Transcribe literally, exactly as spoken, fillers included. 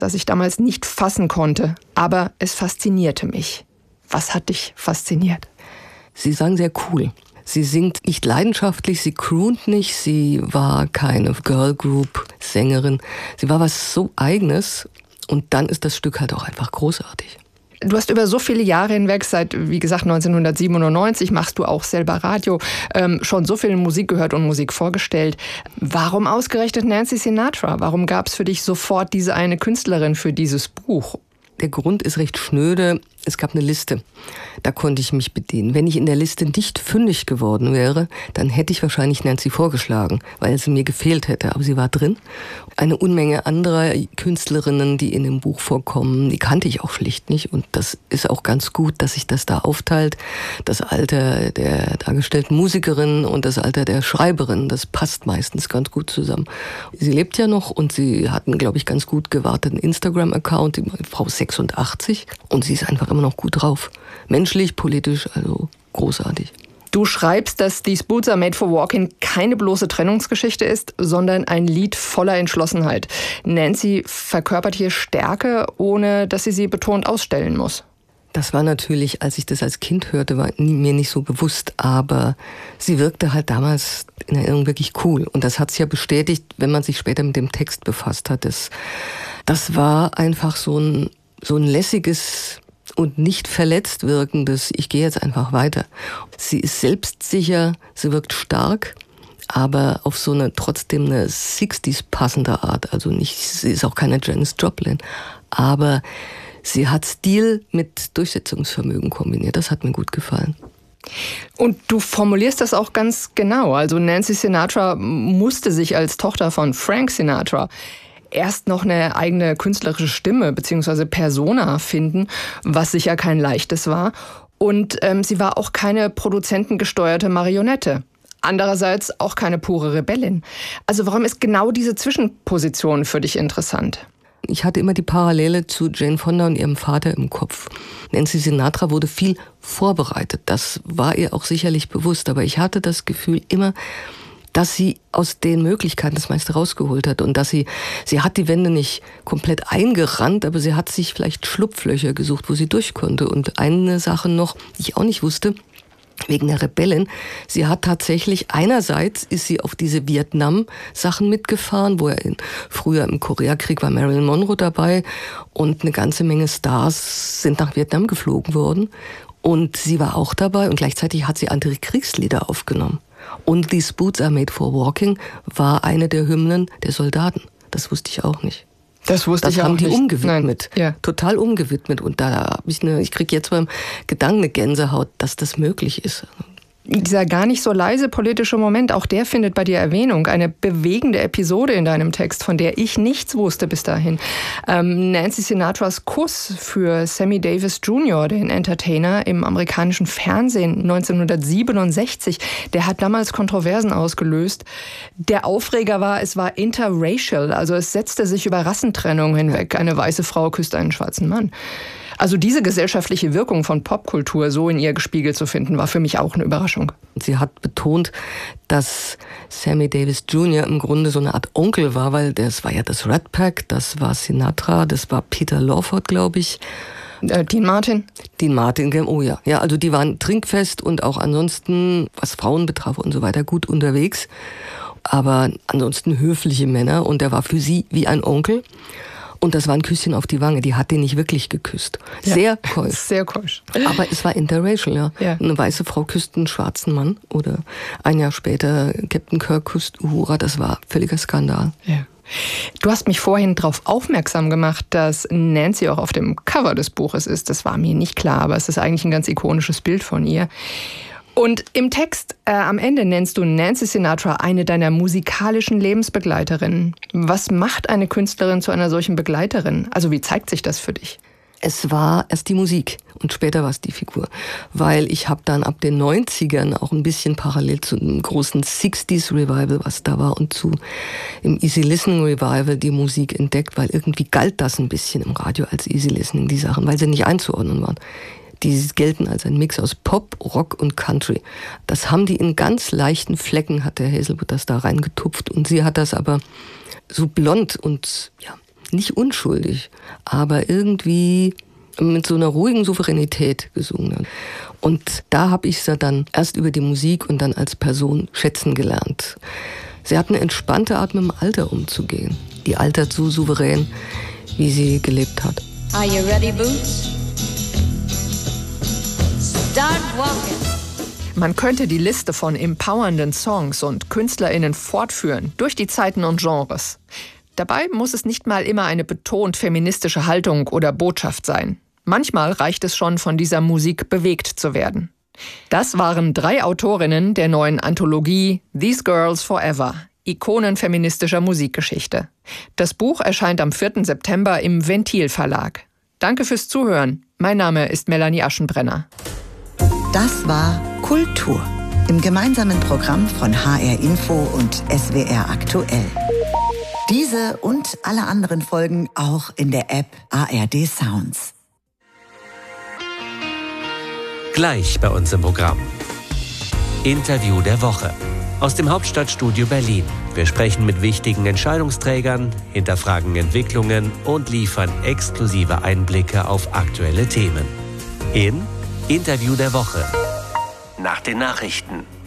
das ich damals nicht fassen konnte, aber es faszinierte mich. Was hat dich fasziniert? Sie sang sehr cool. Sie singt nicht leidenschaftlich, sie croont nicht, sie war keine Girlgroup-Sängerin. Sie war was so Eigenes und dann ist das Stück halt auch einfach großartig. Du hast über so viele Jahre hinweg, seit, wie gesagt, neunzehnhundertsiebenundneunzig machst du auch selber Radio, ähm, schon so viel Musik gehört und Musik vorgestellt. Warum ausgerechnet Nancy Sinatra? Warum gab es für dich sofort diese eine Künstlerin für dieses Buch? Der Grund ist recht schnöde. Es gab eine Liste, da konnte ich mich bedienen. Wenn ich in der Liste nicht fündig geworden wäre, dann hätte ich wahrscheinlich Nancy vorgeschlagen, weil sie mir gefehlt hätte. Aber sie war drin. Eine Unmenge anderer Künstlerinnen, die in dem Buch vorkommen, die kannte ich auch schlicht nicht. Und das ist auch ganz gut, dass sich das da aufteilt. Das Alter der dargestellten Musikerin und das Alter der Schreiberin, das passt meistens ganz gut zusammen. Sie lebt ja noch und sie hat einen, glaube ich, ganz gut gewarteten Instagram-Account, die Frau sechsundachtzig. Und sie ist einfach immer noch gut drauf. Menschlich, politisch, also großartig. Du schreibst, dass These Boots Are Made for Walking keine bloße Trennungsgeschichte ist, sondern ein Lied voller Entschlossenheit. Nancy verkörpert hier Stärke, ohne dass sie sie betont ausstellen muss. Das war natürlich, als ich das als Kind hörte, war mir nicht so bewusst, aber sie wirkte halt damals in Erinnerung wirklich cool. Und das hat sich ja bestätigt, wenn man sich später mit dem Text befasst hat. Das, das war einfach so ein, so ein lässiges und nicht verletzt wirkendes, ich gehe jetzt einfach weiter. Sie ist selbstsicher, sie wirkt stark, aber auf so eine trotzdem eine sechziger passende Art. Also nicht, sie ist auch keine Janis Joplin, aber sie hat Stil mit Durchsetzungsvermögen kombiniert. Das hat mir gut gefallen. Und du formulierst das auch ganz genau. Also Nancy Sinatra musste sich als Tochter von Frank Sinatra erst noch eine eigene künstlerische Stimme bzw. Persona finden, was sicher kein leichtes war. Und ähm, sie war auch keine produzentengesteuerte Marionette. Andererseits auch keine pure Rebellin. Also warum ist genau diese Zwischenposition für dich interessant? Ich hatte immer die Parallele zu Jane Fonda und ihrem Vater im Kopf. Nancy Sinatra wurde viel vorbereitet. Das war ihr auch sicherlich bewusst. Aber ich hatte das Gefühl immer, dass sie aus den Möglichkeiten das meiste rausgeholt hat und dass sie, sie hat die Wände nicht komplett eingerannt, aber sie hat sich vielleicht Schlupflöcher gesucht, wo sie durch konnte. Und eine Sache noch, die ich auch nicht wusste, wegen der Rebellen, sie hat tatsächlich, einerseits ist sie auf diese Vietnam-Sachen mitgefahren, wo er in, früher im Koreakrieg war Marilyn Monroe dabei und eine ganze Menge Stars sind nach Vietnam geflogen worden und sie war auch dabei und gleichzeitig hat sie Antikriegslieder aufgenommen. Und These Boots Are Made for Walking war eine der Hymnen der Soldaten. Das wusste ich auch nicht. Das wusste das ich auch nicht. Das haben die umgewidmet. Ja. Total umgewidmet. Und da habe ich eine, ich kriege jetzt beim Gedanken eine Gänsehaut, dass das möglich ist. Dieser gar nicht so leise politische Moment, auch der findet bei dir Erwähnung. Eine bewegende Episode in deinem Text, von der ich nichts wusste bis dahin. Ähm, Nancy Sinatras Kuss für Sammy Davis Junior, den Entertainer im amerikanischen Fernsehen neunzehnhundertsiebenundsechzig, der hat damals Kontroversen ausgelöst. Der Aufreger war, es war interracial, also es setzte sich über Rassentrennung hinweg. Eine weiße Frau küsst einen schwarzen Mann. Also diese gesellschaftliche Wirkung von Popkultur so in ihr gespiegelt zu finden, war für mich auch eine Überraschung. Sie hat betont, dass Sammy Davis Junior im Grunde so eine Art Onkel war, weil das war ja das Rat Pack, das war Sinatra, das war Peter Lawford, glaube ich. Äh, Dean Martin? Dean Martin, oh ja. Ja, also die waren trinkfest und auch ansonsten, was Frauen betraf und so weiter, gut unterwegs. Aber ansonsten höfliche Männer und er war für sie wie ein Onkel. Und das war ein Küsschen auf die Wange, die hat den nicht wirklich geküsst. Ja, sehr keusch. Sehr keusch. Aber es war interracial, ja. ja. Eine weiße Frau küsst einen schwarzen Mann. Oder ein Jahr später Captain Kirk küsst Uhura, das war völliger Skandal. Ja. Du hast mich vorhin darauf aufmerksam gemacht, dass Nancy auch auf dem Cover des Buches ist. Das war mir nicht klar, aber es ist eigentlich ein ganz ikonisches Bild von ihr. Und im Text äh, am Ende nennst du Nancy Sinatra eine deiner musikalischen Lebensbegleiterinnen. Was macht eine Künstlerin zu einer solchen Begleiterin? Also wie zeigt sich das für dich? Es war erst die Musik und später war es die Figur. Weil ich habe dann ab den neunzigern auch ein bisschen parallel zu einem großen sechziger Revival, was da war, und zu im Easy Listening Revival die Musik entdeckt, weil irgendwie galt das ein bisschen im Radio als Easy Listening, die Sachen, weil sie nicht einzuordnen waren. Die gelten als ein Mix aus Pop, Rock und Country. Das haben die in ganz leichten Flecken, hat der Hazelwood das da reingetupft. Und sie hat das aber so blond und ja, nicht unschuldig, aber irgendwie mit so einer ruhigen Souveränität gesungen hat. Und da habe ich sie dann erst über die Musik und dann als Person schätzen gelernt. Sie hat eine entspannte Art, mit dem Alter umzugehen. Die altert so souverän, wie sie gelebt hat. Are you ready, Boots? Start walking. Man könnte die Liste von empowernden Songs und KünstlerInnen fortführen, durch die Zeiten und Genres. Dabei muss es nicht mal immer eine betont feministische Haltung oder Botschaft sein. Manchmal reicht es schon, von dieser Musik bewegt zu werden. Das waren drei Autorinnen der neuen Anthologie These Girls Forever, Ikonen feministischer Musikgeschichte. Das Buch erscheint am vierten September im Ventil Verlag. Danke fürs Zuhören. Mein Name ist Melanie Aschenbrenner. Das war Kultur im gemeinsamen Programm von H R Info und S W R Aktuell. Diese und alle anderen Folgen auch in der App A R D Sounds. Gleich bei uns im Programm. Interview der Woche. Aus dem Hauptstadtstudio Berlin. Wir sprechen mit wichtigen Entscheidungsträgern, hinterfragen Entwicklungen und liefern exklusive Einblicke auf aktuelle Themen. In Interview der Woche. Nach den Nachrichten.